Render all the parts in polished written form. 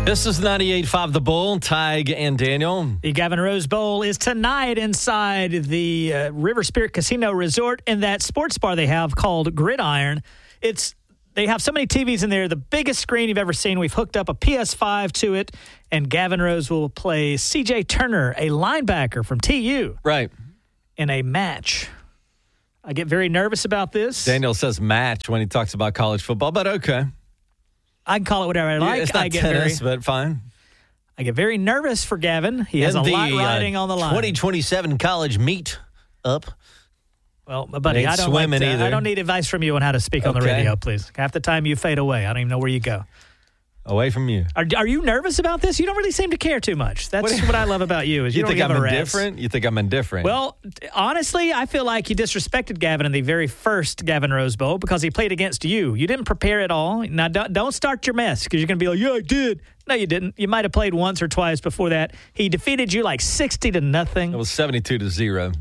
This is 98.5 The Bull, Tig and Daniel. The Gavin Rose Bowl is tonight inside the River Spirit Casino Resort in that sports bar they have called Gridiron. They have so many TVs in there, the biggest screen you've ever seen. We've hooked up a PS5 to it, and Gavin Rose will play C.J. Turner, a linebacker from TU. Right. In a match. I get very nervous about this. Daniel says match when he talks about college football, but okay. I can call it whatever I like. It's not tennis, but fine. I get very nervous for Gavin. He has a lot riding on the line. 2027 college meet up. Well, buddy, I don't need advice from you on how to speak on the radio, please. Half the time you fade away. I don't even know where you go. Away from you. Are you nervous about this? You don't really seem to care too much. That's what I love about you. Is you think don't I'm give a indifferent? You think I'm indifferent? Well, honestly, I feel like you disrespected Gavin in the very first Gavin Rose Bowl because he played against you. You didn't prepare at all. Now, don't start your mess because you're going to be like, yeah, I did. No, you didn't. You might have played once or twice before that. He defeated you like 60-0. It was 72-0.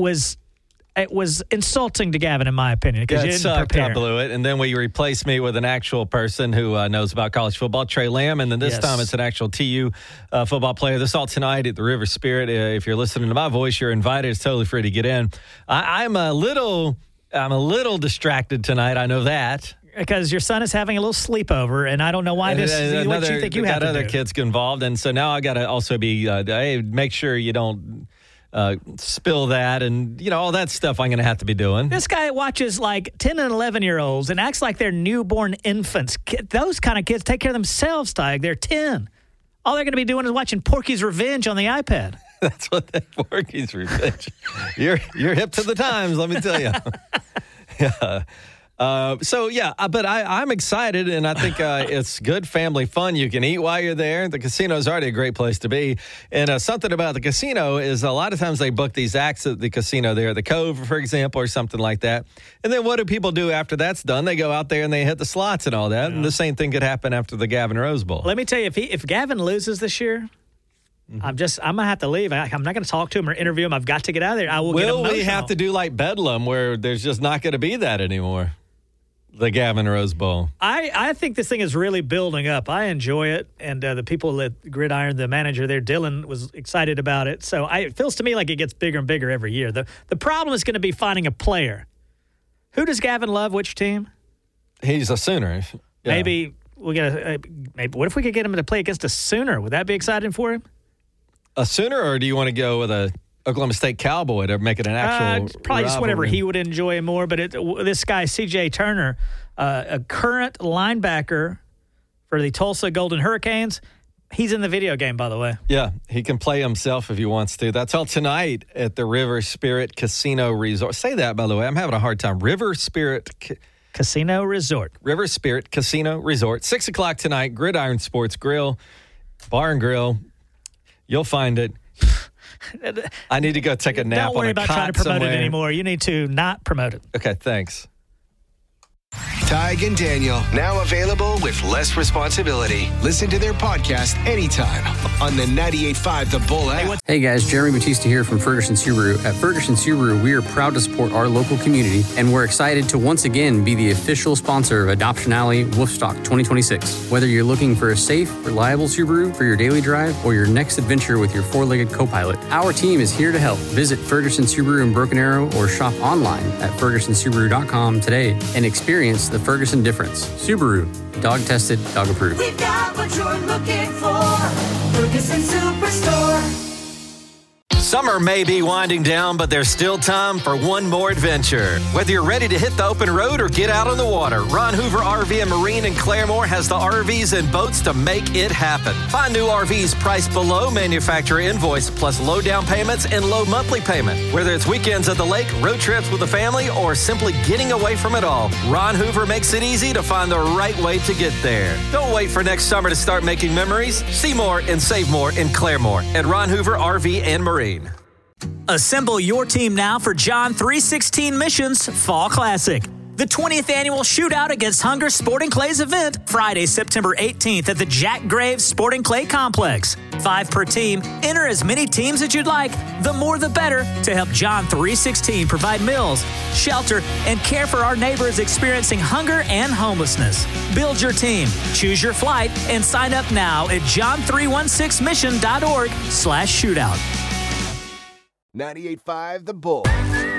It was insulting to Gavin, in my opinion, because you didn't prepare. I blew it. And then we replaced me with an actual person who knows about college football, Trey Lamb. And then this time it's an actual TU football player. This all tonight at the River Spirit. If you're listening to my voice, you're invited. It's totally free to get in. I'm a little distracted tonight. I know that. Because your son is having a little sleepover, and I don't know why what you think you have to do. Other kids get involved. And so now I got to also be, hey, make sure you don't spill that and, all that stuff I'm going to have to be doing. This guy watches like 10 and 11-year-olds and acts like they're newborn infants. Those kind of kids take care of themselves, Tig. They're 10. All they're going to be doing is watching Porky's Revenge on the iPad. That's what Porky's Revenge. You're hip to the times, let me tell you. Yeah. But I'm excited, and I think it's good family fun. You can eat while you're there. The casino is already a great place to be. And something about the casino is a lot of times they book these acts at the casino there, the Cove, for example, or something like that. And then what do people do after that's done? They go out there and they hit the slots and all that. Yeah. And the same thing could happen after the Gavin Rose Bowl. Let me tell you, if Gavin loses this year, I'm going to have to leave. I'm not going to talk to him or interview him. I've got to get out of there. Will we have to do like Bedlam where there's just not going to be that anymore? The Gavin Rose Bowl. I think this thing is really building up. I enjoy it. And the people at Gridiron, the manager there, Dylan, was excited about it. So it feels to me like it gets bigger and bigger every year. The problem is going to be finding a player. Who does Gavin love? Which team? He's a Sooner. Yeah. Maybe we'll get what if we could get him to play against a Sooner? Would that be exciting for him? A Sooner, or do you want to go with a Oklahoma State Cowboy to make it an actual probably just whatever rivalry? He would enjoy more. But this guy, C.J. Turner, a current linebacker for the Tulsa Golden Hurricanes, he's in the video game, by the way. Yeah, he can play himself if he wants to. That's all tonight at the River Spirit Casino Resort. Say that, by the way. I'm having a hard time. River Spirit Casino Resort. River Spirit Casino Resort. 6 o'clock tonight, Gridiron Sports Grill, Bar and Grill. You'll find it. I need to go take a nap on a cot. Don't worry about trying to promote it anymore. You need to not promote it. Okay, thanks. Tig and Daniel, now available with less responsibility. Listen to their podcast anytime on the 98.5 The Bull app. Hey guys, Jeremy Batista here from Ferguson Subaru. At Ferguson Subaru, we are proud to support our local community, and we're excited to once again be the official sponsor of Adoption Alley Woodstock 2026. Whether you're looking for a safe, reliable Subaru for your daily drive or your next adventure with your four-legged co-pilot, our team is here to help. Visit Ferguson Subaru in Broken Arrow or shop online at fergusonsubaru.com today and experience the Ferguson difference. Subaru, dog tested, dog approved. We've got what you're looking for. Ferguson Superstore. Summer may be winding down, but there's still time for one more adventure. Whether you're ready to hit the open road or get out on the water, Ron Hoover RV and Marine in Claremore has the RVs and boats to make it happen. Find new RVs priced below manufacturer invoice, plus low down payments and low monthly payment. Whether it's weekends at the lake, road trips with the family, or simply getting away from it all, Ron Hoover makes it easy to find the right way to get there. Don't wait for next summer to start making memories. See more and save more in Claremore at Ron Hoover RV and Marine. Assemble your team now for John 3:16 Missions Fall Classic. The 20th Annual Shootout Against Hunger Sporting Clays event, Friday, September 18th at the Jack Graves Sporting Clay Complex. 5 per team. Enter as many teams as you'd like. The more the better to help John 316 provide meals, shelter, and care for our neighbors experiencing hunger and homelessness. Build your team, choose your flight, and sign up now at john316mission.org/shootout. 98.5 The Bull.